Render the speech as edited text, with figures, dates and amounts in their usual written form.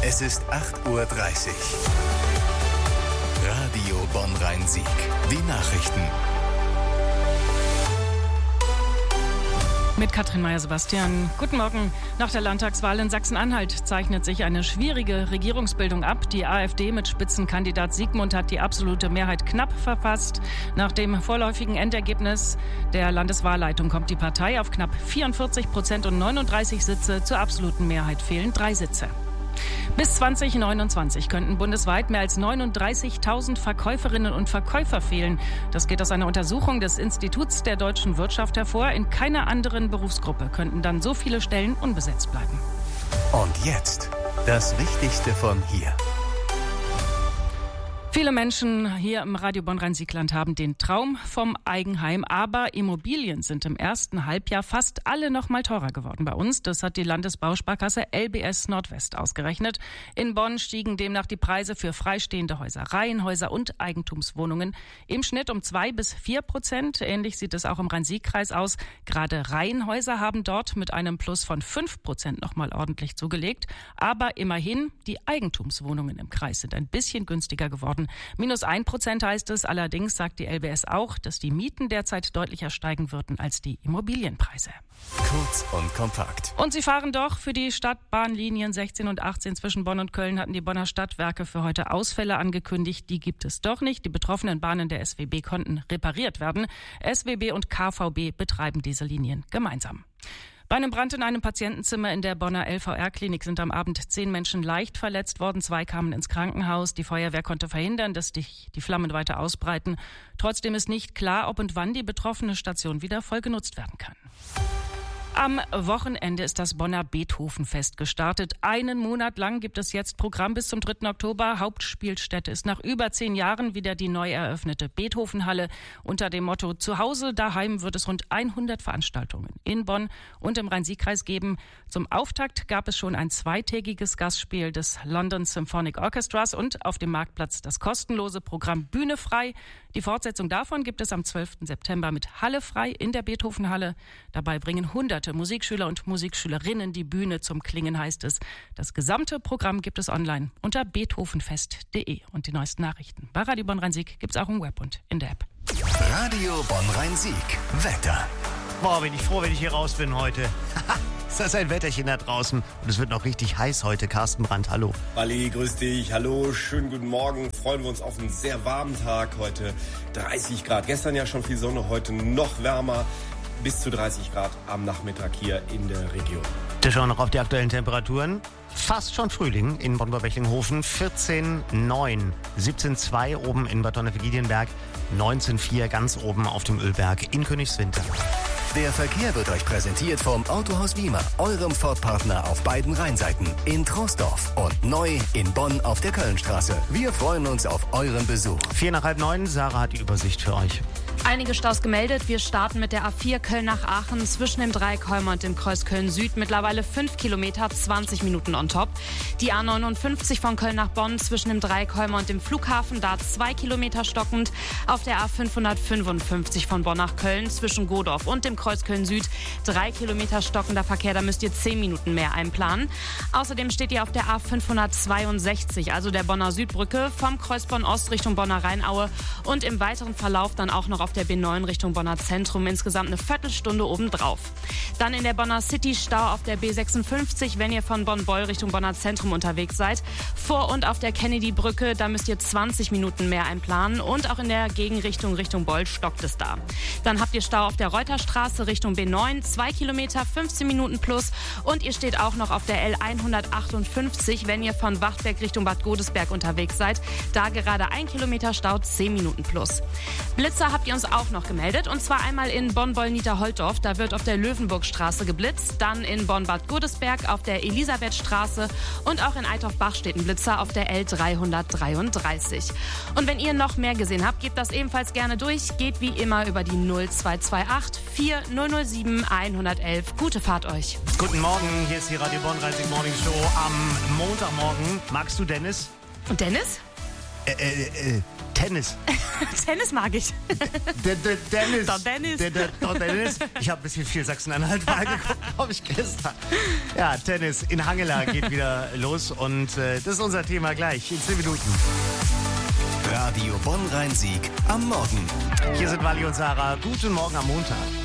Es ist 8:30 Uhr. Radio Bonn-Rhein-Sieg. Die Nachrichten. Mit Katrin Meyer-Sebastian. Guten Morgen. Nach der Landtagswahl in Sachsen-Anhalt zeichnet sich eine schwierige Regierungsbildung ab. Die AfD mit Spitzenkandidat Siegmund hat die absolute Mehrheit knapp verpasst. Nach dem vorläufigen Endergebnis der Landeswahlleitung kommt die Partei auf knapp 44% und 39 Sitze. Zur absoluten Mehrheit fehlen 3 Sitze. Bis 2029 könnten bundesweit mehr als 39.000 Verkäuferinnen und Verkäufer fehlen. Das geht aus einer Untersuchung des Instituts der deutschen Wirtschaft hervor. In keiner anderen Berufsgruppe könnten dann so viele Stellen unbesetzt bleiben. Und jetzt das Wichtigste von hier. Viele Menschen hier im Radio Bonn-Rhein-Sieg-Land haben den Traum vom Eigenheim, aber Immobilien sind im ersten Halbjahr fast alle noch mal teurer geworden bei uns. Das hat die Landesbausparkasse LBS Nordwest ausgerechnet. In Bonn stiegen demnach die Preise für freistehende Häuser, Reihenhäuser und Eigentumswohnungen im Schnitt um 2-4%. Ähnlich sieht es auch im Rhein-Sieg-Kreis aus. Gerade Reihenhäuser haben dort mit einem Plus von 5% noch mal ordentlich zugelegt. Aber immerhin, die Eigentumswohnungen im Kreis sind ein bisschen günstiger geworden. -1% heißt es. Allerdings sagt die LBS auch, dass die Mieten derzeit deutlicher steigen würden als die Immobilienpreise. Kurz und kompakt. Und sie fahren doch. Für die Stadtbahnlinien 16 und 18 zwischen Bonn und Köln hatten die Bonner Stadtwerke für heute Ausfälle angekündigt. Die gibt es doch nicht. Die betroffenen Bahnen der SWB konnten repariert werden. SWB und KVB betreiben diese Linien gemeinsam. Bei einem Brand in einem Patientenzimmer in der Bonner LVR-Klinik sind am Abend 10 Menschen leicht verletzt worden. 2 kamen ins Krankenhaus. Die Feuerwehr konnte verhindern, dass die Flammen weiter ausbreiten. Trotzdem ist nicht klar, ob und wann die betroffene Station wieder voll genutzt werden kann. Am Wochenende ist das Bonner Beethovenfest gestartet. Einen Monat lang gibt es jetzt Programm bis zum 3. Oktober. Hauptspielstätte ist nach über 10 Jahren wieder die neu eröffnete Beethovenhalle. Unter dem Motto Zuhause, daheim wird es rund 100 Veranstaltungen in Bonn und im Rhein-Sieg-Kreis geben. Zum Auftakt gab es schon ein 2-tägiges Gastspiel des London Symphonic Orchestras und auf dem Marktplatz das kostenlose Programm Bühne frei. Die Fortsetzung davon gibt es am 12. September mit Halle frei in der Beethovenhalle. Dabei bringen hunderte Musikschüler und Musikschülerinnen die Bühne zum Klingen, heißt es. Das gesamte Programm gibt es online unter beethovenfest.de. Und die neuesten Nachrichten bei Radio Bonn-Rhein-Sieg gibt es auch im Web und in der App. Radio Bonn-Rhein-Sieg. Wetter. Boah, bin ich froh, wenn ich hier raus bin heute. Ist das ein Wetterchen da draußen? Und es wird noch richtig heiß heute. Carsten Brandt, hallo. Wally, grüß dich. Hallo, schönen guten Morgen. Freuen wir uns auf einen sehr warmen Tag heute. 30 Grad. Gestern ja schon viel Sonne, heute noch wärmer. Bis zu 30 Grad am Nachmittag hier in der Region. Wir schauen noch auf die aktuellen Temperaturen. Fast schon Frühling in Bonn-Wechlinghofen. 14,9. 17,2 oben in Bad Donnefeld-Giedienberg. 19,4 ganz oben auf dem Ölberg in Königswinter. Der Verkehr wird euch präsentiert vom Autohaus Wiemer, eurem Ford-Partner auf beiden Rheinseiten. In Troisdorf und neu in Bonn auf der Kölnstraße. Wir freuen uns auf euren Besuch. 8:45. Sarah hat die Übersicht für euch. Einige Staus gemeldet. Wir starten mit der A4 Köln nach Aachen zwischen dem Dreieck Holmer und dem Kreuz Köln Süd. Mittlerweile 5 Kilometer, 20 Minuten on top. Die A59 von Köln nach Bonn zwischen dem Dreieck Holmer und dem Flughafen. Da 2 Kilometer stockend. Auf der A555 von Bonn nach Köln zwischen Godorf und dem Kreuz Köln Süd. 3 Kilometer stockender Verkehr. Da müsst ihr 10 Minuten mehr einplanen. Außerdem steht ihr auf der A562, also der Bonner Südbrücke, vom Kreuz Bonn Ost Richtung Bonner Rheinaue und im weiteren Verlauf dann auch noch auf der B9 Richtung Bonner Zentrum, insgesamt eine Viertelstunde obendrauf. Dann in der Bonner City Stau auf der B56, wenn ihr von Bonn-Beul Richtung Bonner Zentrum unterwegs seid. Vor und auf der Kennedy-Brücke, da müsst ihr 20 Minuten mehr einplanen und auch in der Gegenrichtung Richtung Beul stockt es da. Dann habt ihr Stau auf der Reuterstraße Richtung B9, 2 Kilometer, 15 Minuten plus und ihr steht auch noch auf der L158, wenn ihr von Wachtberg Richtung Bad Godesberg unterwegs seid. Da gerade 1 Kilometer Stau, 10 Minuten plus. Blitzer habt ihr uns auch noch gemeldet und zwar einmal in Bonn-Boll-Niederholtorf, da wird auf der Löwenburgstraße geblitzt, dann in Bonn-Bad Godesberg auf der Elisabethstraße und auch in Eitorf-Bach steht ein Blitzer auf der L333. Und wenn ihr noch mehr gesehen habt, gebt das ebenfalls gerne durch, geht wie immer über die 0228 4007 111. Gute Fahrt euch. Guten Morgen, hier ist die Radio Bonn-Rhein-Sieg Morning Show am Montagmorgen. Magst du Dennis? Und Dennis? Tennis. Tennis mag ich. Dennis. Der Dennis. Der Dennis. Ich habe ein bisschen viel Sachsen-Anhalt geguckt, glaube ich, gestern. Ja, Tennis in Hangela geht wieder los und das ist unser Thema gleich in 10 Minuten. Radio Bonn-Rhein-Sieg am Morgen. Hier sind Wally und Sarah. Guten Morgen am Montag.